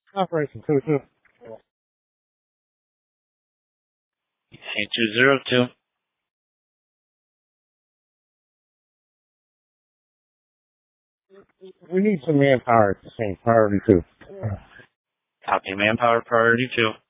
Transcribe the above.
Operation 2-2. C202. We need some manpower at the same priority 2. Copy, manpower priority 2.